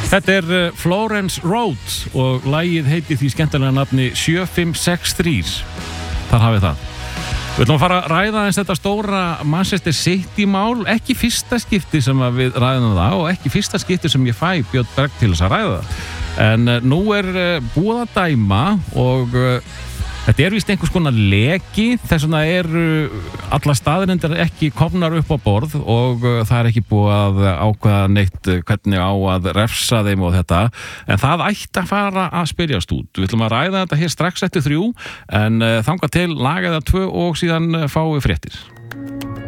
Þetta Florence Road og lagið heiti því skemmtilega nafni 7563. Þar hafið það. Við ætlum að fara að ræða eins þetta stóra Manchester City mál, ekki fyrsta skipti sem við ræðum það og ekki fyrsta skipti sem ég fæ Björn Berg til þess að ræða það. En nú búið að dæma og þetta víst einhvers konar leki, þess vegna alla staðreyndir ekki komnar upp á borð og það ekki búið að ákveða neitt hvernig á að refsa þeim og þetta, en það ætti að fara að spyrjast út. Við ætlum að ræða þetta hér strax eftir 3, en þangað til lagaða 2 og síðan fáum við fréttir.